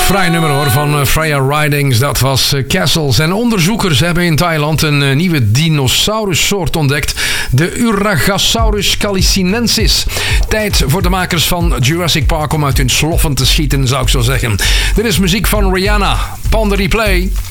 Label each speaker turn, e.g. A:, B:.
A: Vrij nummer hoor van Freya Ridings, dat was Castles. En onderzoekers hebben in Thailand een nieuwe dinosaurussoort ontdekt. De Uragosaurus calicinensis. Tijd voor de makers van Jurassic Park om uit hun sloffen te schieten, zou ik zo zeggen. Dit is muziek van Rihanna. Pon the Replay.